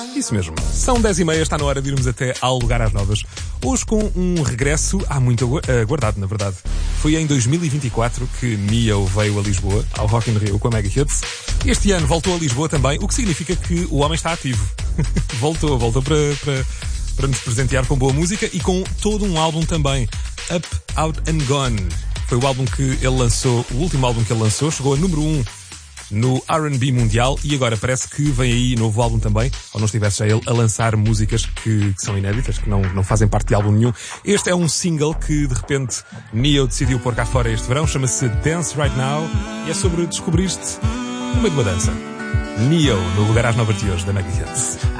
Isso mesmo. São 10h30, está na hora de irmos até ao Lugar às Novas. Hoje com um regresso há muito aguardado, na verdade. Foi em 2024 que Neo veio a Lisboa, ao Rock in Rio com a Mega Hits. Este ano voltou a Lisboa também, o que significa que o homem está ativo. voltou para nos presentear com boa música e com todo um álbum também. Up, Out and Gone. Foi o álbum que ele lançou, o último álbum que ele lançou, chegou a número 1 no R&B mundial e agora parece que vem aí novo álbum também, ou não estivesse já ele a lançar músicas que são inéditas, que não fazem parte de álbum nenhum. Este é um single que de repente Neo decidiu pôr cá fora este verão, chama-se Dance Right Now e é sobre descobrir-te no meio de uma dança. Neo, no Lugar às Novas de hoje da Mega Hits.